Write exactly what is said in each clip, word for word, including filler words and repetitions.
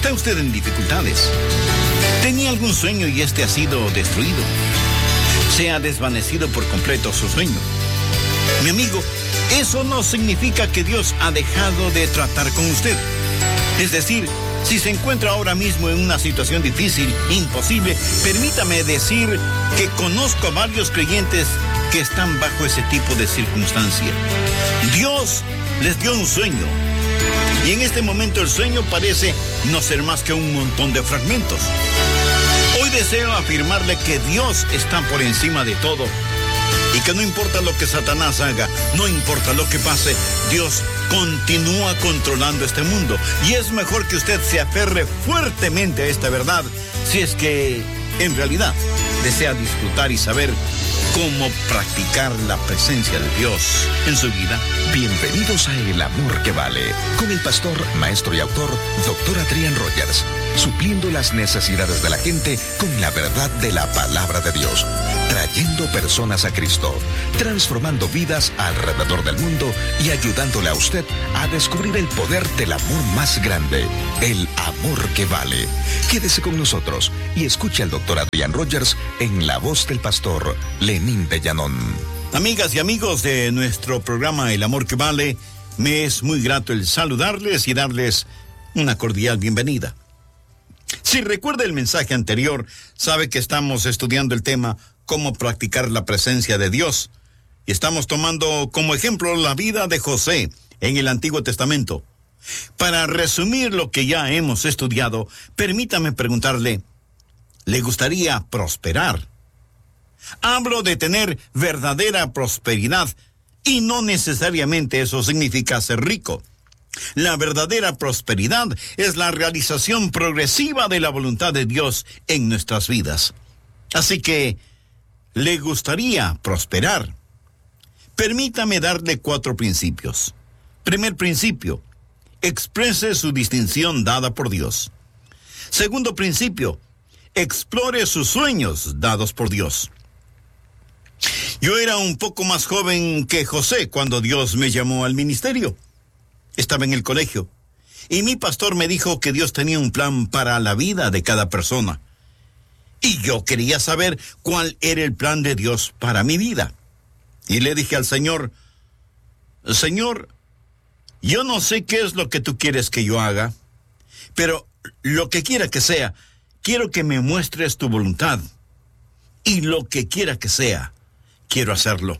¿Está usted en dificultades? ¿Tenía algún sueño y este ha sido destruido? ¿Se ha desvanecido por completo su sueño? Mi amigo, eso no significa que Dios ha dejado de tratar con usted. Es decir, si se encuentra ahora mismo en una situación difícil, imposible, permítame decir que conozco a varios creyentes que están bajo ese tipo de circunstancia. Dios les dio un sueño, y en este momento el sueño parece no ser más que un montón de fragmentos. Hoy deseo afirmarle que Dios está por encima de todo, y que no importa lo que Satanás haga, no importa lo que pase, Dios continúa controlando este mundo. Y es mejor que usted se aferre fuertemente a esta verdad, si es que en realidad desea disfrutar y saber cómo practicar la presencia de Dios en su vida. Bienvenidos a El Amor que Vale, con el pastor, maestro y autor, doctor Adrián Rogers, supliendo las necesidades de la gente con la verdad de la palabra de Dios, trayendo personas a Cristo, transformando vidas alrededor del mundo y ayudándole a usted a descubrir el poder del amor más grande, el amor que vale. Quédese con nosotros y escuche al doctor Adrián Rogers en la voz del pastor Lenín de Llanón. Amigas y amigos de nuestro programa El Amor que Vale, me es muy grato el saludarles y darles una cordial bienvenida. Si recuerda el mensaje anterior, sabe que estamos estudiando el tema cómo practicar la presencia de Dios. Y estamos tomando como ejemplo la vida de José en el Antiguo Testamento. Para resumir lo que ya hemos estudiado, permítame preguntarle, ¿le gustaría prosperar? Hablo de tener verdadera prosperidad, y no necesariamente eso significa ser rico. La verdadera prosperidad es la realización progresiva de la voluntad de Dios en nuestras vidas. Así que, ¿le gustaría prosperar? Permítame darle cuatro principios. Primer principio, exprese su distinción dada por Dios. Segundo principio, explore sus sueños dados por Dios. Yo era un poco más joven que José cuando Dios me llamó al ministerio. Estaba en el colegio, y mi pastor me dijo que Dios tenía un plan para la vida de cada persona. Y yo quería saber cuál era el plan de Dios para mi vida. Y le dije al Señor, Señor, yo no sé qué es lo que tú quieres que yo haga, pero lo que quiera que sea, quiero que me muestres tu voluntad. Y lo que quiera que sea, quiero hacerlo.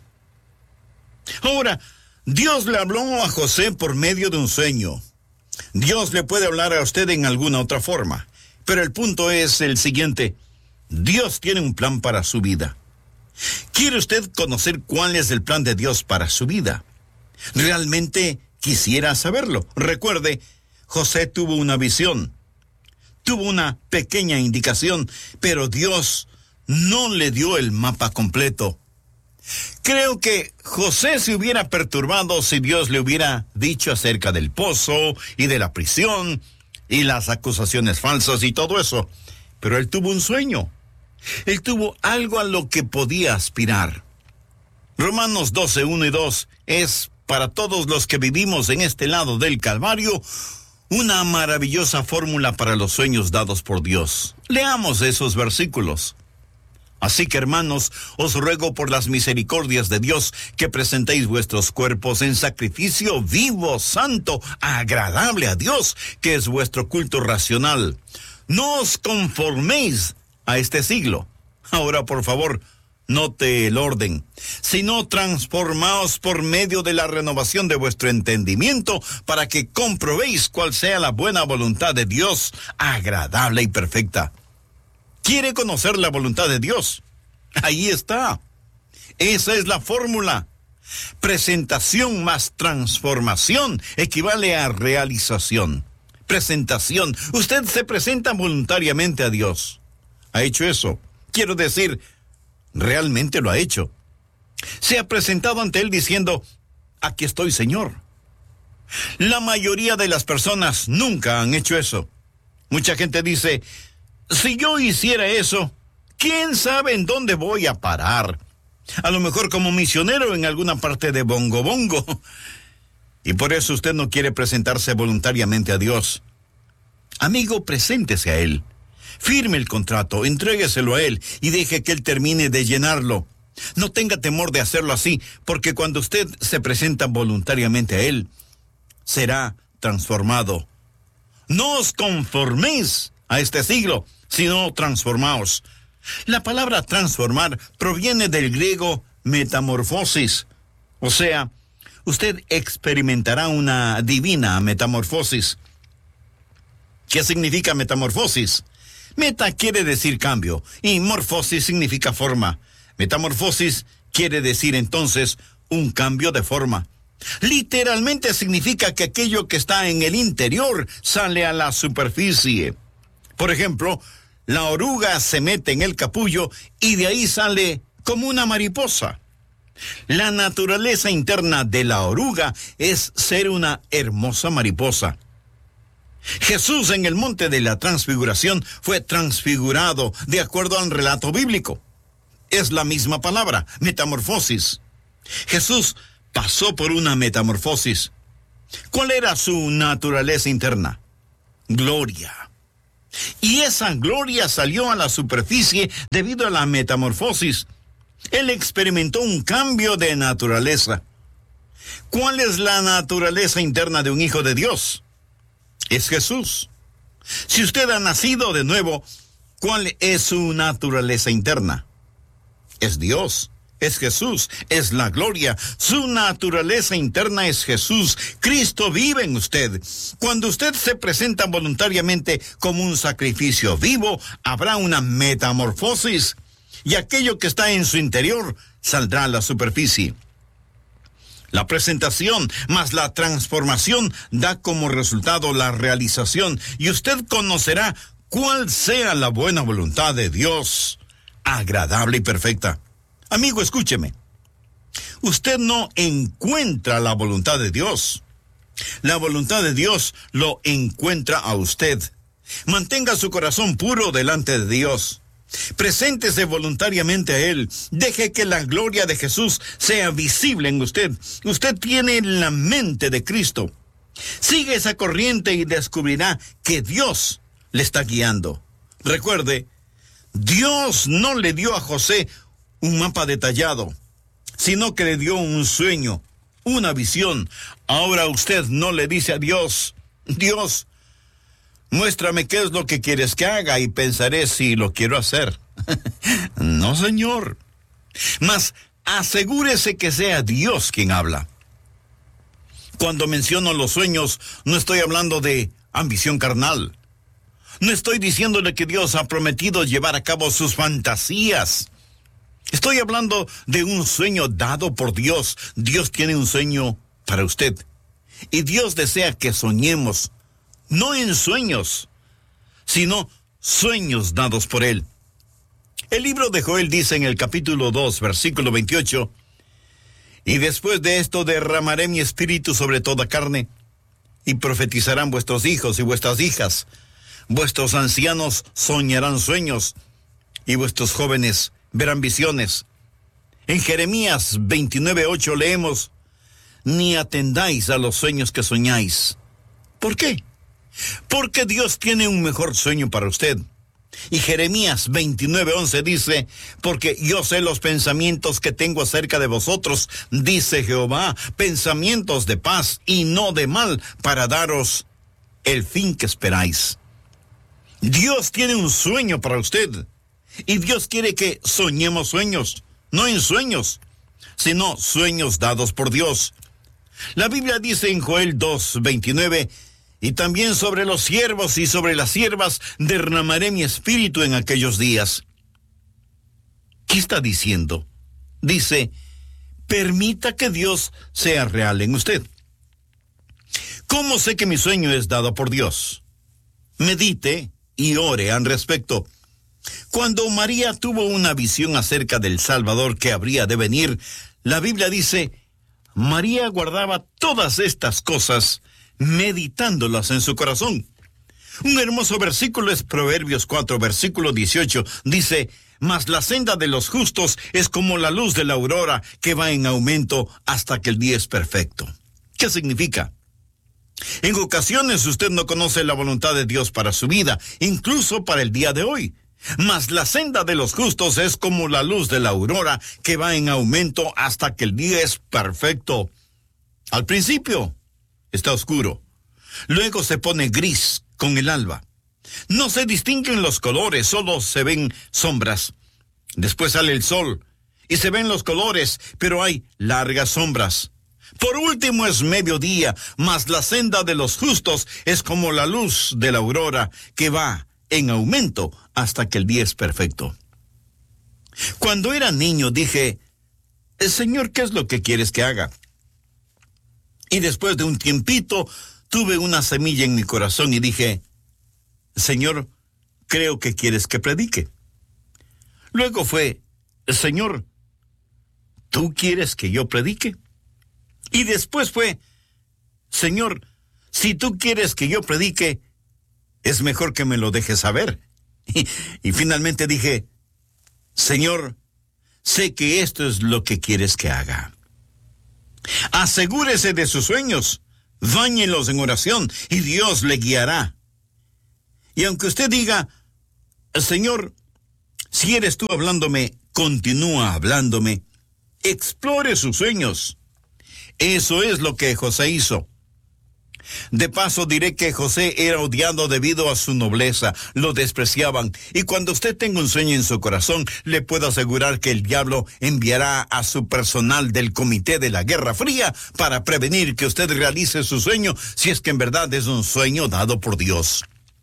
Ahora, Dios le habló a José por medio de un sueño. Dios le puede hablar a usted en alguna otra forma, pero el punto es el siguiente: Dios tiene un plan para su vida. ¿Quiere usted conocer cuál es el plan de Dios para su vida? ¿Realmente quisiera saberlo? Recuerde, José tuvo una visión, tuvo una pequeña indicación, pero Dios no le dio el mapa completo. Creo que José se hubiera perturbado si Dios le hubiera dicho acerca del pozo y de la prisión y las acusaciones falsas y todo eso. Pero él tuvo un sueño. Él tuvo algo a lo que podía aspirar. Romanos doce, uno y dos es, para todos los que vivimos en este lado del Calvario, una maravillosa fórmula para los sueños dados por Dios. Leamos esos versículos. Así que, hermanos, os ruego por las misericordias de Dios que presentéis vuestros cuerpos en sacrificio vivo, santo, agradable a Dios, que es vuestro culto racional. No os conforméis a este siglo. Ahora, por favor, note el orden. Sino transformaos por medio de la renovación de vuestro entendimiento, para que comprobéis cuál sea la buena voluntad de Dios, agradable y perfecta. ¿Quiere conocer la voluntad de Dios? Ahí está. Esa es la fórmula. Presentación más transformación equivale a realización. Presentación. Usted se presenta voluntariamente a Dios. ¿Ha hecho eso? Quiero decir, realmente lo ha hecho. Se ha presentado ante Él diciendo, aquí estoy, Señor. La mayoría de las personas nunca han hecho eso. Mucha gente dice, si yo hiciera eso, ¿quién sabe en dónde voy a parar? A lo mejor como misionero en alguna parte de Bongo Bongo. Y por eso usted no quiere presentarse voluntariamente a Dios. Amigo, preséntese a Él. Firme el contrato, entrégueselo a Él y deje que Él termine de llenarlo. No tenga temor de hacerlo así, porque cuando usted se presenta voluntariamente a Él, será transformado. No os conforméis a este siglo, sino transformaos. La palabra transformar proviene del griego metamorfosis, o sea, usted experimentará una divina metamorfosis. ¿Qué significa metamorfosis? Meta quiere decir cambio y morfosis significa forma. Metamorfosis quiere decir entonces un cambio de forma. Literalmente significa que aquello que está en el interior sale a la superficie. Por ejemplo, la oruga se mete en el capullo y de ahí sale como una mariposa. La naturaleza interna de la oruga es ser una hermosa mariposa. Jesús en el monte de la transfiguración fue transfigurado de acuerdo al relato bíblico. Es la misma palabra, metamorfosis. Jesús pasó por una metamorfosis. ¿Cuál era su naturaleza interna? Gloria. Y esa gloria salió a la superficie debido a la metamorfosis. Él experimentó un cambio de naturaleza. ¿Cuál es la naturaleza interna de un hijo de Dios? Es Jesús. Si usted ha nacido de nuevo, ¿cuál es su naturaleza interna? Es Dios, es Jesús, es la gloria. Su naturaleza interna es Jesús. Cristo vive en usted. Cuando usted se presenta voluntariamente como un sacrificio vivo, habrá una metamorfosis y aquello que está en su interior saldrá a la superficie. La presentación más la transformación da como resultado la realización y usted conocerá cuál sea la buena voluntad de Dios, agradable y perfecta. Amigo, escúcheme. Usted no encuentra la voluntad de Dios. La voluntad de Dios lo encuentra a usted. Mantenga su corazón puro delante de Dios. Preséntese voluntariamente a Él. Deje que la gloria de Jesús sea visible en usted. Usted tiene la mente de Cristo. Sigue esa corriente y descubrirá que Dios le está guiando. Recuerde, Dios no le dio a José un mapa detallado, sino que le dio un sueño, una visión. Ahora usted no le dice a Dios: Dios, muéstrame qué es lo que quieres que haga y pensaré si lo quiero hacer. No, señor. Mas asegúrese que sea Dios quien habla. Cuando menciono los sueños, no estoy hablando de ambición carnal. No estoy diciéndole que Dios ha prometido llevar a cabo sus fantasías. Estoy hablando de un sueño dado por Dios. Dios tiene un sueño para usted. Y Dios desea que soñemos, no en sueños, sino sueños dados por Él. El libro de Joel dice en el capítulo dos, versículo veintiocho, y después de esto derramaré mi espíritu sobre toda carne, y profetizarán vuestros hijos y vuestras hijas, vuestros ancianos soñarán sueños, y vuestros jóvenes verán visiones. En Jeremías veintinueve, ocho leemos, ni atendáis a los sueños que soñáis. ¿Por qué? Porque Dios tiene un mejor sueño para usted. Y Jeremías veintinueve, once dice, porque yo sé los pensamientos que tengo acerca de vosotros, dice Jehová, pensamientos de paz y no de mal, para daros el fin que esperáis. Dios tiene un sueño para usted. Y Dios quiere que soñemos sueños, no en sueños, sino sueños dados por Dios. La Biblia dice en Joel dos, veintinueve, y también sobre los siervos y sobre las siervas derramaré mi espíritu en aquellos días. ¿Qué está diciendo? Dice, permita que Dios sea real en usted. ¿Cómo sé que mi sueño es dado por Dios? Medite y ore al respecto. Cuando María tuvo una visión acerca del Salvador que habría de venir, la Biblia dice, María guardaba todas estas cosas, meditándolas en su corazón. Un hermoso versículo es Proverbios cuatro, versículo dieciocho, dice, mas la senda de los justos es como la luz de la aurora que va en aumento hasta que el día es perfecto. ¿Qué significa? En ocasiones usted no conoce la voluntad de Dios para su vida, incluso para el día de hoy. Mas la senda de los justos es como la luz de la aurora, que va en aumento hasta que el día es perfecto. Al principio está oscuro, luego se pone gris con el alba. No se distinguen los colores, solo se ven sombras. Después sale el sol y se ven los colores, pero hay largas sombras. Por último es mediodía, mas la senda de los justos es como la luz de la aurora, que va en aumento hasta que el día es perfecto. Cuando era niño dije, Señor, ¿qué es lo que quieres que haga? Y después de un tiempito tuve una semilla en mi corazón y dije, Señor, creo que quieres que predique. Luego fue, Señor, ¿tú quieres que yo predique? Y después fue, Señor, si tú quieres que yo predique, es mejor que me lo dejes saber. Y, y finalmente dije, Señor, sé que esto es lo que quieres que haga. Asegúrese de sus sueños, báñelos en oración y Dios le guiará. Y aunque usted diga, Señor, si eres tú hablándome, continúa hablándome, explore sus sueños. Eso es lo que José hizo. De paso diré que José era odiado debido a su nobleza, lo despreciaban, y cuando usted tenga un sueño en su corazón, le puedo asegurar que el diablo enviará a su personal del Comité de la Guerra Fría para prevenir que usted realice su sueño, si es que en verdad es un sueño dado por Dios.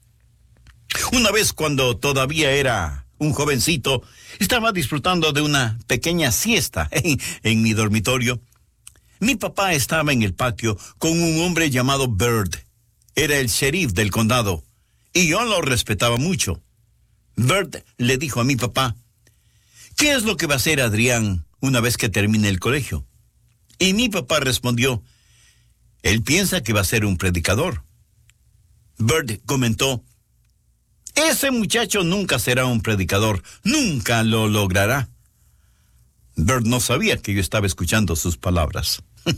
Una vez, cuando todavía era un jovencito, estaba disfrutando de una pequeña siesta en, en mi dormitorio. Mi papá estaba en el patio con un hombre llamado Bird. Era el sheriff del condado, y yo lo respetaba mucho. Bird le dijo a mi papá, ¿qué es lo que va a hacer Adrián una vez que termine el colegio? Y mi papá respondió, él piensa que va a ser un predicador. Bird comentó, ese muchacho nunca será un predicador, nunca lo logrará. Bird no sabía que yo estaba escuchando sus palabras.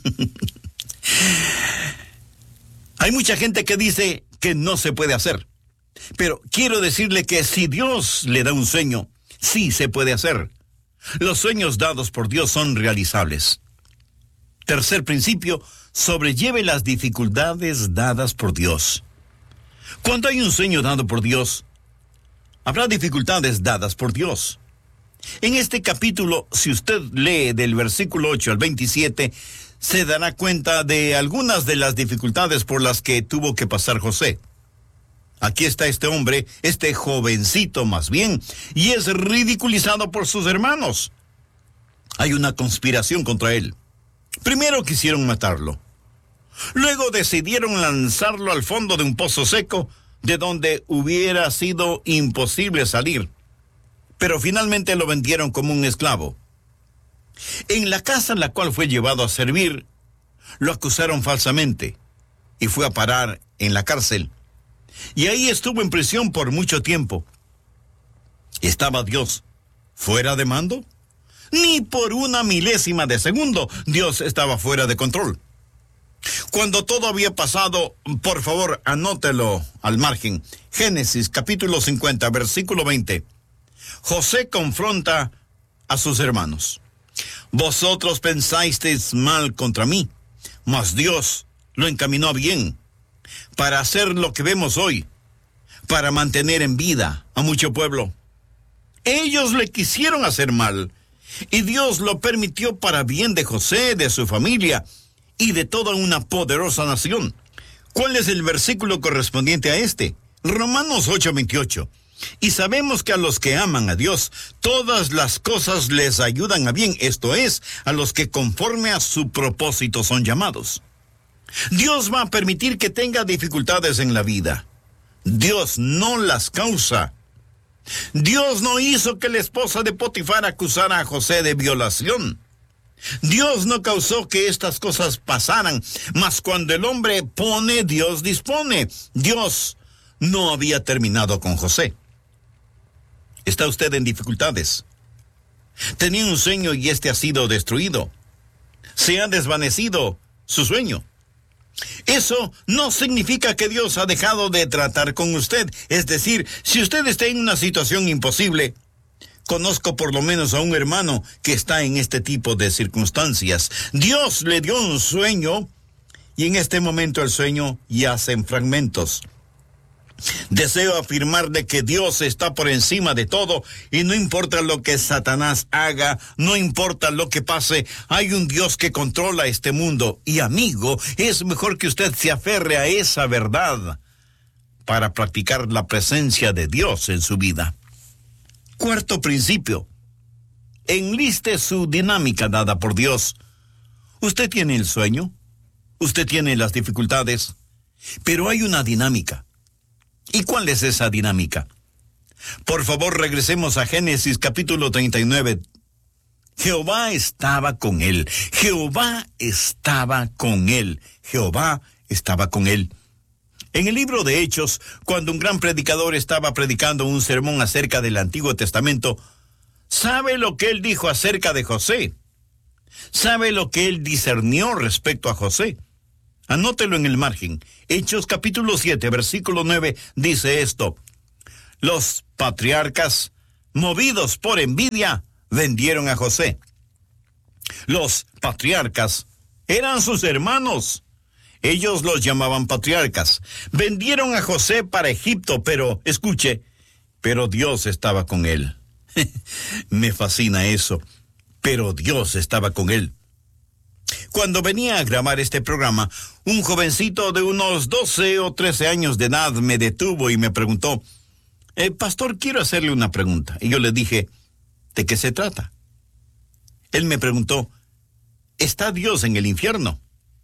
Hay mucha gente que dice que no se puede hacer, pero quiero decirle que si Dios le da un sueño, sí se puede hacer. Los sueños dados por Dios son realizables. Tercer principio, sobrelleve las dificultades dadas por Dios. Cuando hay un sueño dado por Dios, habrá dificultades dadas por Dios. En este capítulo, si usted lee del versículo ocho al veintisiete, se dará cuenta de algunas de las dificultades por las que tuvo que pasar José. Aquí está este hombre, este jovencito más bien, y es ridiculizado por sus hermanos. Hay una conspiración contra él. Primero quisieron matarlo. Luego decidieron lanzarlo al fondo de un pozo seco, de donde hubiera sido imposible salir. Pero finalmente lo vendieron como un esclavo. En la casa en la cual fue llevado a servir, lo acusaron falsamente y fue a parar en la cárcel. Y ahí estuvo en prisión por mucho tiempo. ¿Estaba Dios fuera de mando? Ni por una milésima de segundo Dios estaba fuera de control. Cuando todo había pasado, por favor, anótelo al margen. Génesis capítulo cincuenta, versículo veinte. José confronta a sus hermanos. Vosotros pensasteis mal contra mí, mas Dios lo encaminó a bien, para hacer lo que vemos hoy, para mantener en vida a mucho pueblo. Ellos le quisieron hacer mal, y Dios lo permitió para bien de José, de su familia, y de toda una poderosa nación. ¿Cuál es el versículo correspondiente a este? Romanos ocho veintiocho. Y sabemos que a los que aman a Dios, todas las cosas les ayudan a bien, esto es, a los que conforme a su propósito son llamados. Dios va a permitir que tenga dificultades en la vida. Dios no las causa. Dios no hizo que la esposa de Potifar acusara a José de violación. Dios no causó que estas cosas pasaran, mas cuando el hombre pone, Dios dispone. Dios no había terminado con José. ¿Está usted en dificultades? Tenía un sueño y este ha sido destruido. Se ha desvanecido su sueño. Eso no significa que Dios ha dejado de tratar con usted. Es decir, si usted está en una situación imposible, conozco por lo menos a un hermano que está en este tipo de circunstancias. Dios le dio un sueño y en este momento el sueño yace en fragmentos. Deseo afirmarle que Dios está por encima de todo y no importa lo que Satanás haga, no importa lo que pase, hay un Dios que controla este mundo. Y amigo, es mejor que usted se aferre a esa verdad para practicar la presencia de Dios en su vida. Cuarto principio: enliste su dinámica dada por Dios. Usted tiene el sueño, usted tiene las dificultades, pero hay una dinámica. ¿Y cuál es esa dinámica? Por favor, regresemos a Génesis capítulo treinta y nueve. Jehová estaba con él. Jehová estaba con él. Jehová estaba con él. En el libro de Hechos, cuando un gran predicador estaba predicando un sermón acerca del Antiguo Testamento, ¿sabe lo que él dijo acerca de José? ¿Sabe lo que él discernió respecto a José? Anótelo en el margen. Hechos capítulo siete, versículo nueve, dice esto: los patriarcas, movidos por envidia, vendieron a José. Los patriarcas eran sus hermanos. Ellos los llamaban patriarcas. Vendieron a José para Egipto, pero, escuche, pero Dios estaba con él. Me fascina eso. Pero Dios estaba con él. Cuando venía a grabar este programa, un jovencito de unos doce o trece años de edad me detuvo y me preguntó: eh, pastor, quiero hacerle una pregunta. Y yo le dije: ¿de qué se trata? Él me preguntó: ¿está Dios en el infierno?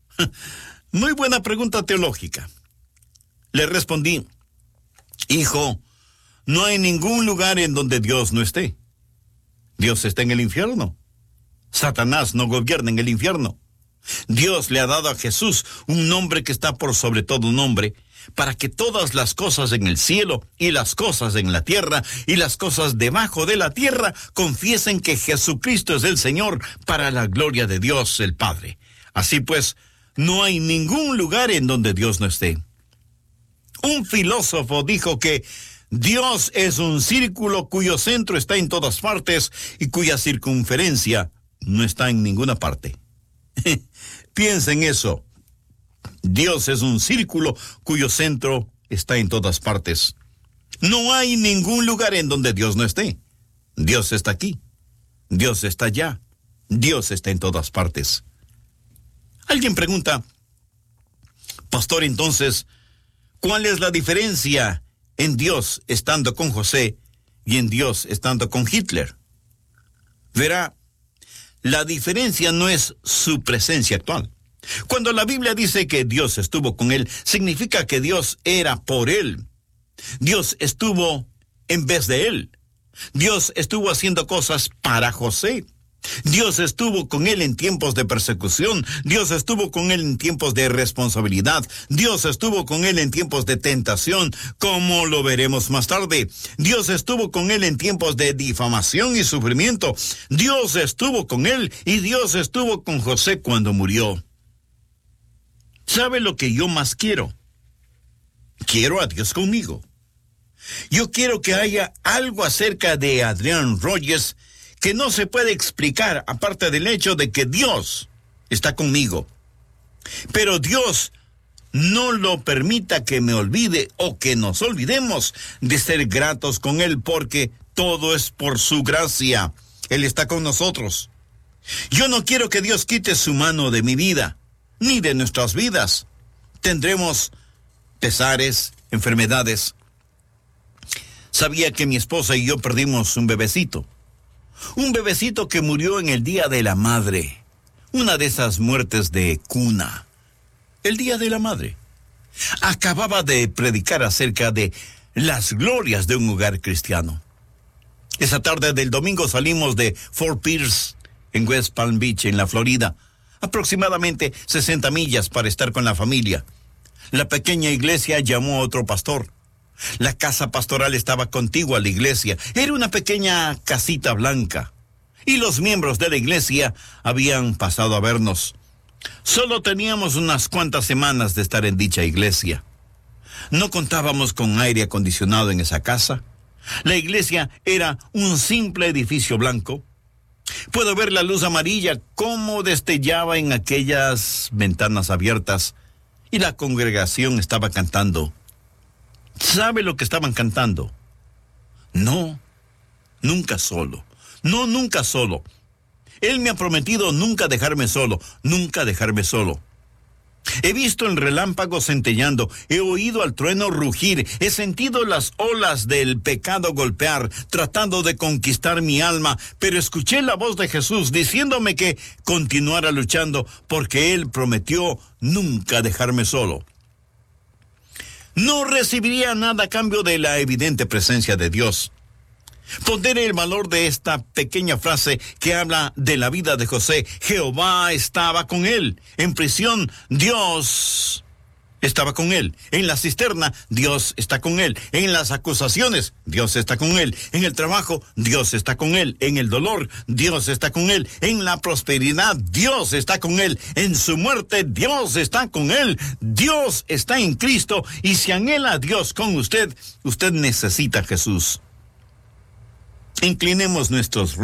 Muy buena pregunta teológica. Le respondí: hijo, no hay ningún lugar en donde Dios no esté. Dios está en el infierno. Satanás no gobierna en el infierno. Dios le ha dado a Jesús un nombre que está por sobre todo nombre, para que todas las cosas en el cielo y las cosas en la tierra y las cosas debajo de la tierra confiesen que Jesucristo es el Señor, para la gloria de Dios el Padre. Así pues, no hay ningún lugar en donde Dios no esté. Un filósofo dijo que Dios es un círculo cuyo centro está en todas partes y cuya circunferencia no está en ninguna parte. Piensa en eso. Dios es un círculo cuyo centro está en todas partes. No hay ningún lugar en donde Dios no esté. Dios está aquí. Dios está allá. Dios está en todas partes. Alguien pregunta: pastor, entonces, ¿cuál es la diferencia en Dios estando con José y en Dios estando con Hitler? Verá, la diferencia no es su presencia actual. Cuando la Biblia dice que Dios estuvo con él, significa que Dios era por él. Dios estuvo en vez de él. Dios estuvo haciendo cosas para José. Dios estuvo con él en tiempos de persecución. Dios estuvo con él en tiempos de responsabilidad. Dios estuvo con él en tiempos de tentación, como lo veremos más tarde. Dios estuvo con él en tiempos de difamación y sufrimiento. Dios estuvo con él y Dios estuvo con José cuando murió. ¿Sabe lo que yo más quiero? Quiero a Dios conmigo. Yo quiero que haya algo acerca de Adrián Rogers que no se puede explicar, aparte del hecho de que Dios está conmigo. Pero Dios no lo permita que me olvide o que nos olvidemos de ser gratos con Él, porque todo es por su gracia. Él está con nosotros. Yo no quiero que Dios quite su mano de mi vida, ni de nuestras vidas. Tendremos pesares, enfermedades. Sabía que mi esposa y yo perdimos un bebecito. Un bebecito que murió en el Día de la Madre. Una de esas muertes de cuna. El Día de la Madre. Acababa de predicar acerca de las glorias de un hogar cristiano. Esa tarde del domingo salimos de Fort Pierce, en West Palm Beach, en la Florida. Aproximadamente sesenta millas para estar con la familia. La pequeña iglesia llamó a otro pastor. La casa pastoral estaba contigua a la iglesia. Era una pequeña casita blanca. Y los miembros de la iglesia habían pasado a vernos. Solo teníamos unas cuantas semanas de estar en dicha iglesia. No contábamos con aire acondicionado en esa casa. La iglesia era un simple edificio blanco. Puedo ver la luz amarilla cómo destellaba en aquellas ventanas abiertas, y la congregación estaba cantando. ¿Sabe lo que estaban cantando? No, nunca solo. No, nunca solo. Él me ha prometido nunca dejarme solo, nunca dejarme solo. He visto el relámpago centellando, he oído al trueno rugir, he sentido las olas del pecado golpear, tratando de conquistar mi alma, pero escuché la voz de Jesús diciéndome que continuara luchando, porque Él prometió nunca dejarme solo. No recibiría nada a cambio de la evidente presencia de Dios. Pondere el valor de esta pequeña frase que habla de la vida de José. Jehová estaba con él. En prisión, Dios estaba con él. En la cisterna, Dios está con él. En las acusaciones, Dios está con él. En el trabajo, Dios está con él. En el dolor, Dios está con él. En la prosperidad, Dios está con él. En su muerte, Dios está con él. Dios está en Cristo. Y si anhela a Dios con usted, usted necesita a Jesús. Inclinemos nuestros